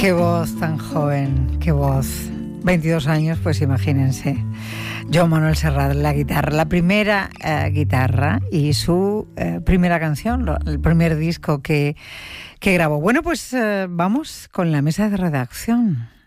Qué voz tan joven, qué voz. 22 años, pues imagínense. Joan Manuel Serrat, la guitarra, la primera guitarra y su primera canción, el primer disco que grabó. Bueno, pues vamos con la mesa de redacción.